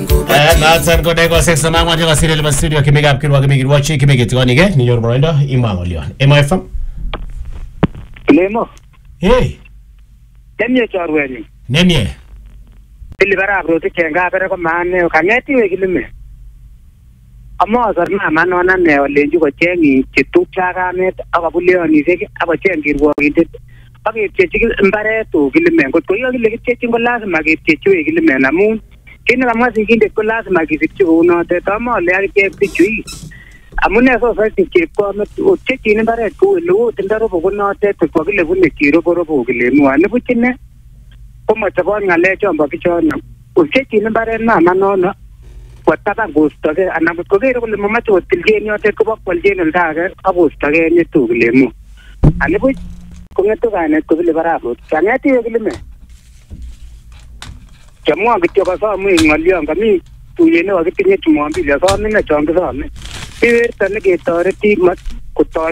Nathan Kodeko sasa mama ndio kasiri ile studio kimega kirwachi kimegitwani ke ni yor boroindo imango lion MFM Lemo hey temye chorweni nemye ili bara bro tikenga bere ko mane kangeti we kilime amazar mama nona ne olenji ko chengi chitupcha kamet akabuleoni sek abacheng kirwokindet akepchechi mbaret to kilime ngot ko yo kile kipchechi ko lazima kepchechi we kilime amun kini kama sikindet ko lazima kisipchi kounotet amole akipchechi amune so saiti chepkomet ochechini mbaret ko leo tindaro konotet ko kile bune kiroborobo kilemu ane buchine komachapon ngale chombo kichono ochechini mbaret mama nono kwataban gustoke anan ko kere kole mamache otilgen yotet ko bakwaljen oldage abostoge nyetu kilemu ane buch kongetu kanet ko kile barabot kangeti kilime Jamua kityo kasomu ngolyon kami tuyene wakitinye Jumapili asome na chonge some. Iwerto neketoreti mat kotor